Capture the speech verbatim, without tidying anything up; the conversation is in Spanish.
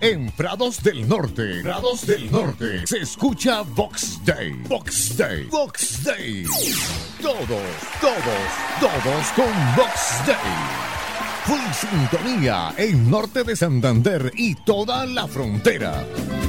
En Prados del Norte, Prados del Norte, se escucha Vox Day, Vox Day, Vox Day. Todos, todos, todos con Vox Day. Full sintonía en Norte de Santander y toda la frontera.